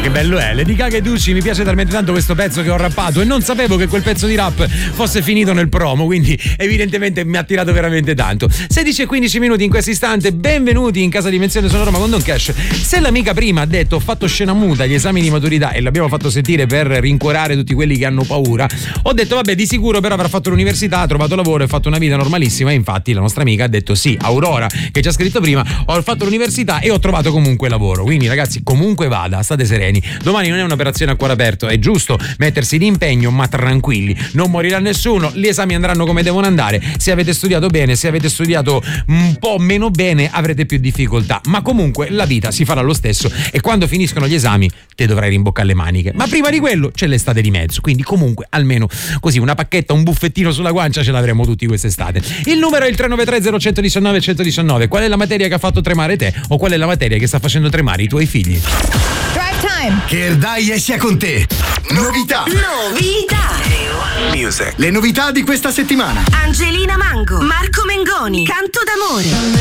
che bello è, Lady Gaga e Ducci, mi piace talmente tanto questo pezzo che ho rappato e non sapevo che quel pezzo di rap fosse finito nel promo, quindi evidentemente mi ha tirato veramente tanto. 16 e 15 minuti in questo istante, benvenuti in Casa Dimensione Sonora ma con Don Cash. Se l'amica prima ha detto ho fatto scena muta agli esami di maturità e l'abbiamo fatto sentire per rincuorare tutti quelli che hanno paura, ho detto vabbè, di sicuro però avrà fatto l'università, ha trovato lavoro e fatto una vita normalissima, e infatti la nostra amica ha detto sì, Aurora che ci ha scritto prima, ho fatto l'università e ho trovato comunque lavoro, quindi ragazzi comunque vada, state sereni, domani non è un'operazione a cuore aperto, è giusto mettersi di impegno ma tranquilli, non morirà nessuno, gli esami andranno come devono andare, se avete studiato bene, se avete studiato un po' meno bene avrete più difficoltà, ma comunque la vita si farà lo stesso e quando finiscono gli esami te dovrai rimboccare le maniche, ma prima di quello c'è l'estate di mezzo, quindi comunque almeno così una pacchetta, un buffettino sulla guancia ce l'avremo tutti quest'estate. Il numero è il 393 0119 119. Qual è la materia che ha fatto tremare te o qual è la materia che sta facendo tremare i tuoi figli? Drive Time. Che dai sia con te. Novità. Music. Le novità di questa settimana. Angelina Mango, Marco Mengoni, Canto d'amore.